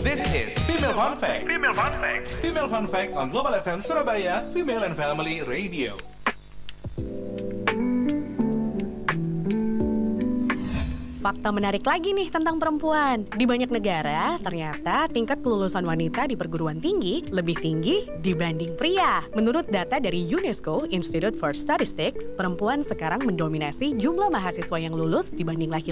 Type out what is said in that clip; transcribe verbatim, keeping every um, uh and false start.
This is Female Fun Fact. Female Fun Fact. Female Fun Fact on Global F M Surabaya, Female and Family Radio. Fakta menarik lagi nih tentang perempuan. Di banyak negara, ternyata tingkat kelulusan wanita di perguruan tinggi lebih tinggi dibanding pria. Menurut data dari UNESCO, Institute for Statistics, perempuan sekarang mendominasi jumlah mahasiswa yang lulus dibanding laki-laki.